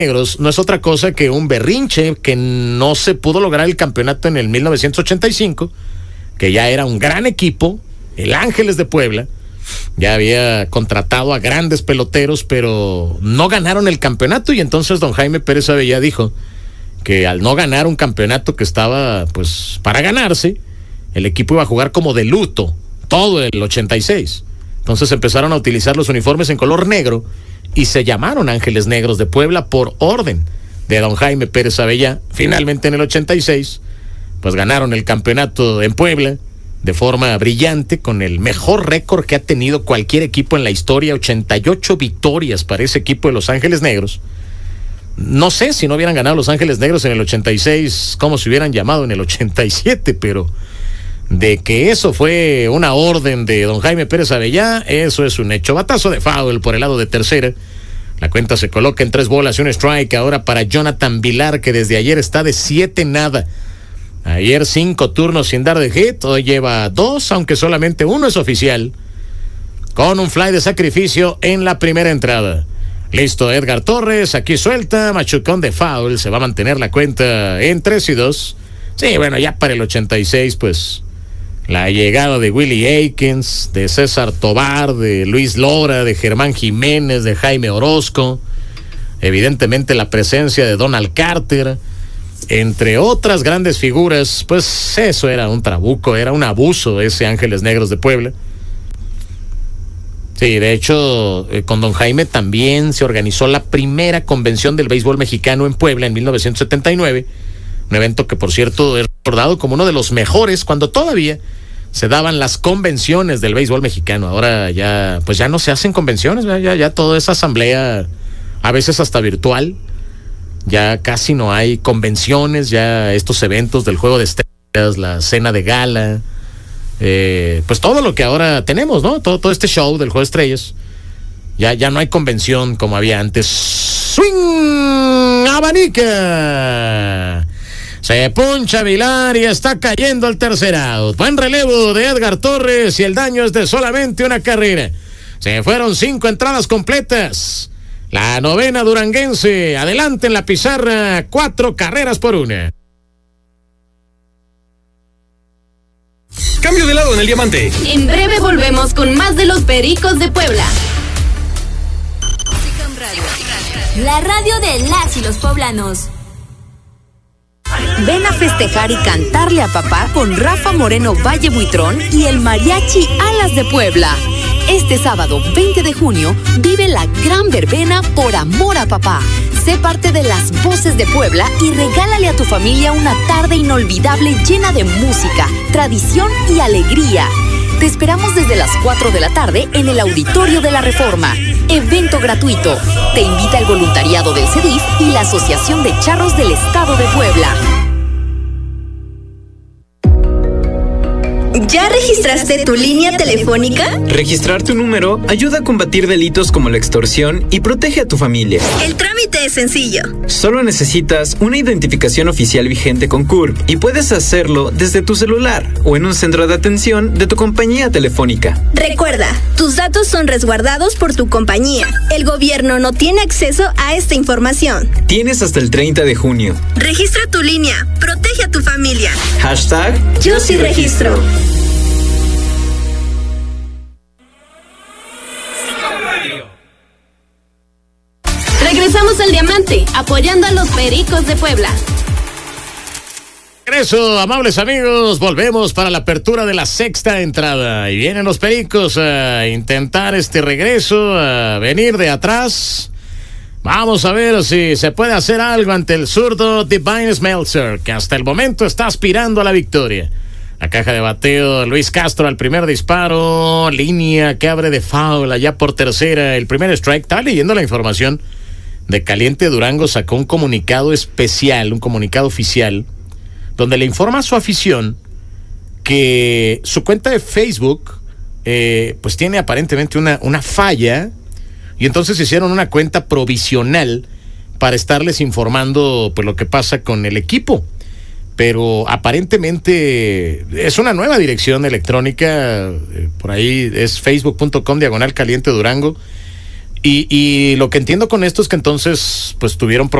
Negros no es otra cosa que un berrinche que no se pudo lograr el campeonato en el 1985, que ya era un gran equipo, el Ángeles de Puebla, ya había contratado a grandes peloteros, pero no ganaron el campeonato, y entonces don Jaime Pérez Abellá dijo que al no ganar un campeonato que estaba pues para ganarse, el equipo iba a jugar como de luto todo el 86. Entonces empezaron a utilizar los uniformes en color negro y se llamaron Ángeles Negros de Puebla por orden de don Jaime Pérez Abellá. Finalmente en el 86 pues ganaron el campeonato en Puebla de forma brillante, con el mejor récord que ha tenido cualquier equipo en la historia, 88 victorias para ese equipo de Los Ángeles Negros. No sé si no hubieran ganado Los Ángeles Negros en el 86, cómo se hubieran llamado en el 87, pero de que eso fue una orden de don Jaime Pérez Abellá, eso es un hecho. Batazo de foul por el lado de tercera. La cuenta se coloca en 3 bolas y un strike ahora para Jonathan Vilar, que desde ayer está de 7-0. Ayer 5 turnos sin dar de hit, hoy lleva 2, aunque solamente 1 es oficial, con un fly de sacrificio en la primera entrada. Listo Edgar Torres, aquí suelta, machucón de foul, se va a mantener la cuenta en 3-2. Sí, bueno, ya para el 86, pues, la llegada de Willie Aikens, de César Tobar, de Luis Lora, de Germán Jiménez, de Jaime Orozco, evidentemente la presencia de Donald Carter, entre otras grandes figuras, pues eso era un trabuco, era un abuso ese Ángeles Negros de Puebla. Sí, de hecho, con don Jaime también se organizó la primera convención del béisbol mexicano en Puebla en 1979, un evento que, por cierto, es recordado como uno de los mejores cuando todavía se daban las convenciones del béisbol mexicano. Ahora ya, pues ya no se hacen convenciones, ya toda esa asamblea, a veces hasta virtual. Ya casi no hay convenciones, ya estos eventos del Juego de Estrellas, la cena de gala, pues todo lo que ahora tenemos, ¿no? Todo este show del Juego de Estrellas, ya no hay convención como había antes. ¡Swing! ¡Abanica! Se puncha Vilar y está cayendo el tercer out. Buen relevo de Edgar Torres y el daño es de solamente una carrera. Se fueron 5 entradas completas. La novena duranguense, adelante en la pizarra, 4 carreras por 1. Cambio de lado en el diamante. En breve volvemos con más de los Pericos de Puebla. La radio de las y los poblanos. Ven a festejar y cantarle a papá con Rafa Moreno Valle Buitrón y el Mariachi Alas de Puebla. Este sábado 20 de junio vive la gran verbena Por Amor a Papá. Sé parte de las voces de Puebla y regálale a tu familia una tarde inolvidable llena de música, tradición y alegría. Te esperamos desde las 4 de la tarde en el Auditorio de la Reforma. Evento gratuito. Te invita el voluntariado del CEDIF y la Asociación de Charros del Estado de Puebla. ¿Ya registraste tu línea telefónica? Registrar tu número ayuda a combatir delitos como la extorsión y protege a tu familia. El trámite es sencillo. Solo necesitas una identificación oficial vigente con CUR y puedes hacerlo desde tu celular o en un centro de atención de tu compañía telefónica. Recuerda, tus datos son resguardados por tu compañía. El gobierno no tiene acceso a esta información. Tienes hasta el 30 de junio. Registra tu línea. Protege a tu familia. Hashtag Yo sí registro. Regresamos al diamante, apoyando a los Pericos de Puebla. Regreso, amables amigos, volvemos para la apertura de la sexta entrada. Y vienen los Pericos a intentar este regreso, a venir de atrás. Vamos a ver si se puede hacer algo ante el zurdo Divine Smeltzer, que hasta el momento está aspirando a la victoria. La caja de bateo, Luis Castro al primer disparo, línea que abre de foul allá por tercera, el primer strike. Estaba leyendo la información de Caliente Durango, sacó un comunicado especial, un comunicado oficial, donde le informa a su afición que su cuenta de Facebook pues tiene aparentemente una falla, y entonces hicieron una cuenta provisional para estarles informando pues lo que pasa con el equipo. Pero aparentemente es una nueva dirección electrónica, por ahí es facebook.com/Caliente Durango, Y lo que entiendo con esto es que entonces pues tuvieron